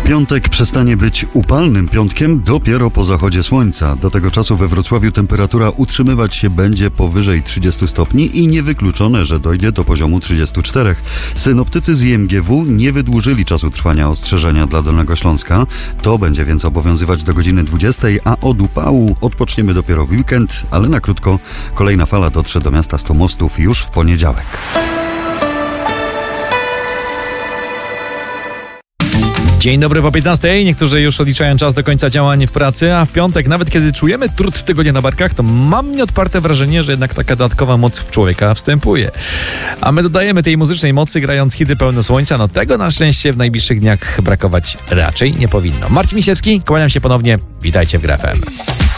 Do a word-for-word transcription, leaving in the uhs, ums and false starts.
Piątek przestanie być upalnym piątkiem dopiero po zachodzie słońca. Do tego czasu we Wrocławiu temperatura utrzymywać się będzie powyżej trzydziestu stopni i niewykluczone, że dojdzie do poziomu trzydziestu czterech. Synoptycy z I M G W nie wydłużyli czasu trwania ostrzeżenia dla Dolnego Śląska. To będzie więc obowiązywać do godziny dwudziestej, a od upału odpoczniemy dopiero w weekend, ale na krótko. Kolejna fala dotrze do miasta stu mostów już w poniedziałek. Dzień dobry po piętnastej. Niektórzy już odliczają czas do końca działań w pracy, a w piątek, nawet kiedy czujemy trud tygodnia na barkach, to mam nieodparte wrażenie, że jednak taka dodatkowa moc w człowieka wstępuje. A my dodajemy tej muzycznej mocy, grając hity pełne słońca. No tego na szczęście w najbliższych dniach brakować raczej nie powinno. Marcin Misiewski, kłaniam się ponownie. Witajcie w Grę F M.